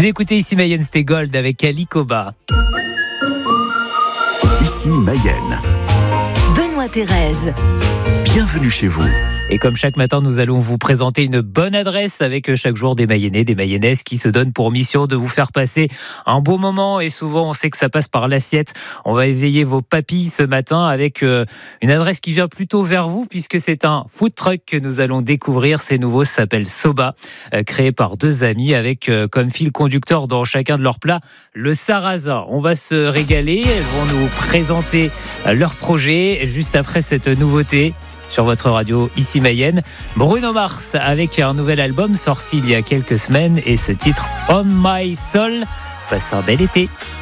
Vous écoutez ici Mayenne, c'était Gold avec Ali Koba. Ici Mayenne. Benoît Thérèse. Bienvenue chez vous. Et comme chaque matin, nous allons vous présenter une bonne adresse avec chaque jour des Mayennais, des Mayennaises qui se donnent pour mission de vous faire passer un beau moment. Et souvent, on sait que ça passe par l'assiette. On va éveiller vos papilles ce matin avec une adresse qui vient plutôt vers vous puisque c'est un food truck que nous allons découvrir. C'est nouveau, ça s'appelle Soba, créé par deux amis avec comme fil conducteur dans chacun de leurs plats le sarrasin. On va se régaler. Elles vont nous présenter leur projet juste après cette nouveauté. Sur votre radio, ici Mayenne, Bruno Mars avec un nouvel album sorti il y a quelques semaines et ce titre On My Soul. Passe un bel été.